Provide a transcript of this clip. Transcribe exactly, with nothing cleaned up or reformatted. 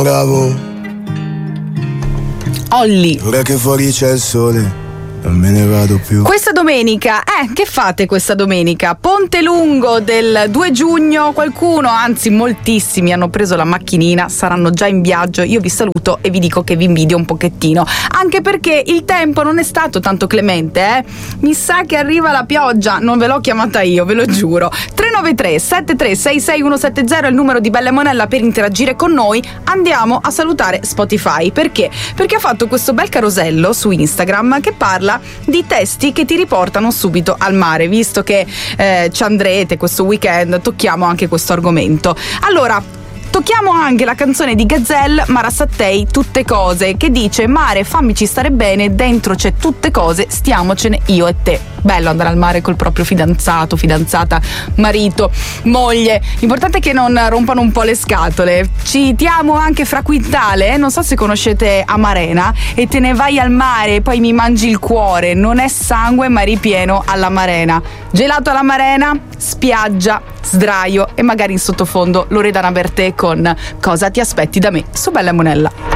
Bravo. Olli. Ora che fuori c'è il sole, non me ne vado più. Questa domenica, eh, che fate questa domenica? Ponte Lungo del due giugno, qualcuno, anzi moltissimi hanno preso la macchinina, saranno già in viaggio. Io vi saluto e vi dico che vi invidio un pochettino, anche perché il tempo non è stato tanto clemente, eh. Mi sa che arriva la pioggia, non ve l'ho chiamata io, ve lo giuro. tre nove tre sette tre sei sei uno sette zero è il numero di Bella e Monella per interagire con noi. Andiamo a salutare Spotify. Perché? Perché ha fatto questo bel carosello su Instagram che parla di testi che ti riportano subito al mare. Visto che eh, ci andrete questo weekend, tocchiamo anche questo argomento. Allora, tocchiamo anche la canzone di Gazelle, Mara Sattei, Tutte cose, che dice: mare, fammici stare bene, dentro c'è tutte cose, stiamocene io e te. Bello andare al mare col proprio fidanzato, fidanzata, marito, moglie. L'importante è che non rompano un po' le scatole. Citiamo anche Fra Quintale, eh? Non so se conoscete Amarena. E te ne vai al mare e poi mi mangi il cuore, non è sangue ma ripieno all'Amarena. Gelato all'Amarena, spiaggia, sdraio e magari in sottofondo Loredana Bertè con Cosa ti aspetti da me su Bella e Monella.